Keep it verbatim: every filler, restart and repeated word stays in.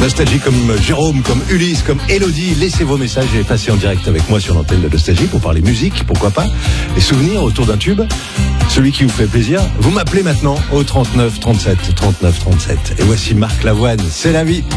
Nostalgie comme Jérôme, comme Ulysse, comme Elodie. Laissez vos messages et passez en direct avec moi sur l'antenne de Nostalgie pour parler musique, pourquoi pas, et souvenirs autour d'un tube. Celui qui vous fait plaisir, vous m'appelez maintenant au trente-neuf trente-sept trente-neuf trente-sept. Et voici Marc Lavoine, c'est la vie.